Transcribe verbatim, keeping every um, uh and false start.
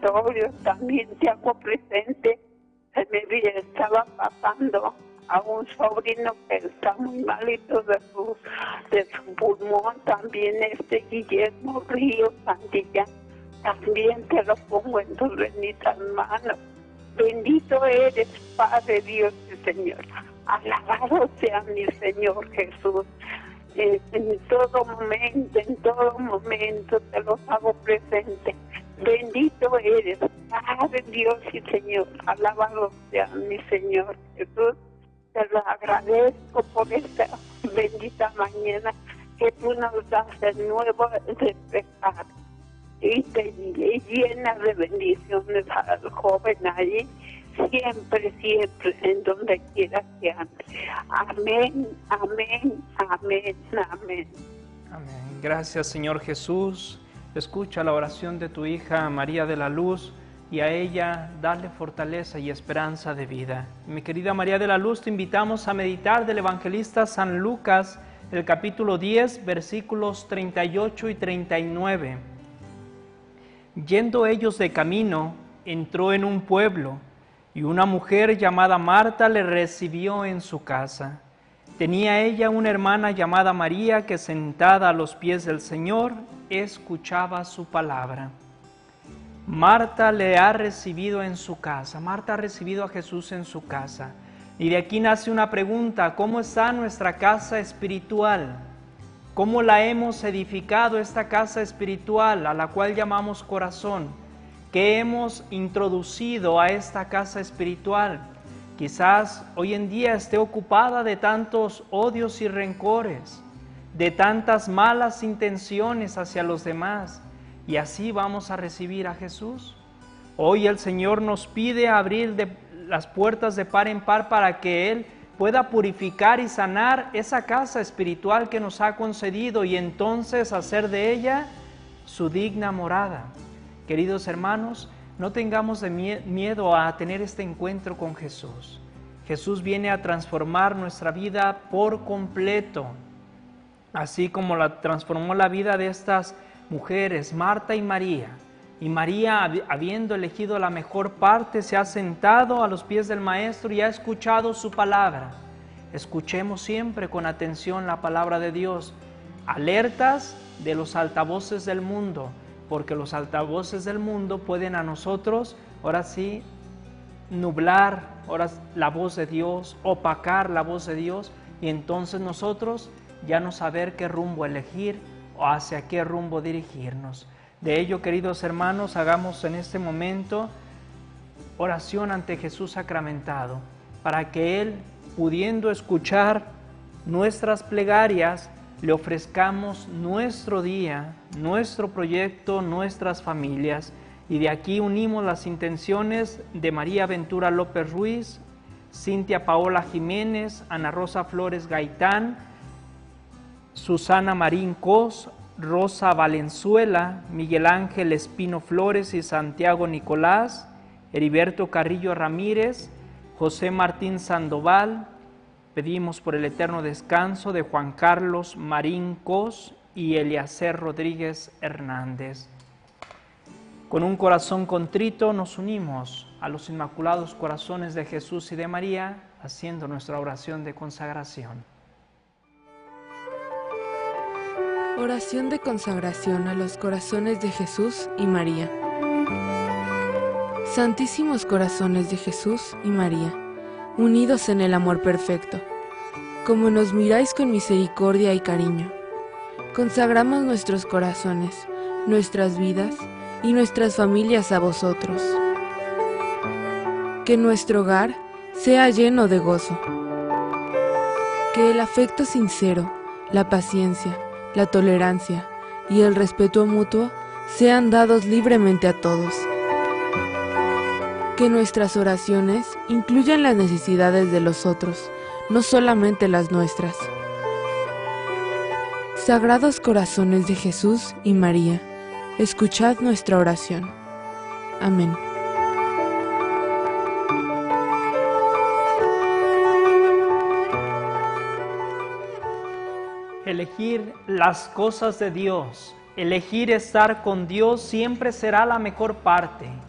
auditorio también te hago presente. Se me estaba pasando a un sobrino que está muy malito de su, de su pulmón, también este Guillermo Ríos Santillán, también te lo pongo en tus benditas manos. Bendito eres, Padre Dios y Señor. Alabado sea mi Señor Jesús. Eh, en todo momento, en todo momento te los hago presente. Bendito eres, Padre Dios y Señor. Alabado sea mi Señor Jesús. Te lo agradezco por esta bendita mañana que tú nos das el nuevo despertar. Y te y llena de bendiciones al joven allí, siempre, siempre, en donde quiera que ande. Amén, amén, amén, amén. Amén. Gracias, Señor Jesús. Escucha la oración de tu hija María de la Luz y a ella dale fortaleza y esperanza de vida. Mi querida María de la Luz, te invitamos a meditar del evangelista San Lucas, el capítulo diez, versículos treinta y ocho y treinta y nueve. Yendo ellos de camino, entró en un pueblo, y una mujer llamada Marta le recibió en su casa. Tenía ella una hermana llamada María, que sentada a los pies del Señor, escuchaba su palabra. Marta le ha recibido en su casa, Marta ha recibido a Jesús en su casa. Y de aquí nace una pregunta: ¿cómo está nuestra casa espiritual? ¿Cómo la hemos edificado esta casa espiritual a la cual llamamos corazón? ¿Qué hemos introducido a esta casa espiritual? Quizás hoy en día esté ocupada de tantos odios y rencores, de tantas malas intenciones hacia los demás, y así vamos a recibir a Jesús. Hoy el Señor nos pide abrir de las puertas de par en par para que Él pueda purificar y sanar esa casa espiritual que nos ha concedido y entonces hacer de ella su digna morada. Queridos hermanos, no tengamos de miedo a tener este encuentro con Jesús. Jesús viene a transformar nuestra vida por completo, así como la transformó la vida de estas mujeres, Marta y María. Y María, habiendo elegido la mejor parte, se ha sentado a los pies del Maestro y ha escuchado su palabra. Escuchemos siempre con atención la palabra de Dios, alertas de los altavoces del mundo, porque los altavoces del mundo pueden a nosotros, ahora sí, nublar ahora la voz de Dios, opacar la voz de Dios, y entonces nosotros ya no saber qué rumbo elegir o hacia qué rumbo dirigirnos. De ello, queridos hermanos, hagamos en este momento oración ante Jesús sacramentado, para que Él, pudiendo escuchar nuestras plegarias, le ofrezcamos nuestro día, nuestro proyecto, nuestras familias. Y de aquí unimos las intenciones de María Ventura López Ruiz, Cintia Paola Jiménez, Ana Rosa Flores Gaitán, Susana Marín Cos, Rosa Valenzuela, Miguel Ángel Espino Flores y Santiago Nicolás, Heriberto Carrillo Ramírez, José Martín Sandoval. Pedimos por el eterno descanso de Juan Carlos Marín Cos y Eliacer Rodríguez Hernández. Con un corazón contrito nos unimos a los Inmaculados Corazones de Jesús y de María, haciendo nuestra oración de consagración. Oración de consagración a los corazones de Jesús y María. Santísimos corazones de Jesús y María, unidos en el amor perfecto, como nos miráis con misericordia y cariño, consagramos nuestros corazones, nuestras vidas y nuestras familias a vosotros. Que nuestro hogar sea lleno de gozo. Que el afecto sincero, la paciencia, la tolerancia y el respeto mutuo sean dados libremente a todos. Que nuestras oraciones incluyan las necesidades de los otros, no solamente las nuestras. Sagrados corazones de Jesús y María, escuchad nuestra oración. Amén. Elegir las cosas de Dios, elegir estar con Dios siempre será la mejor parte.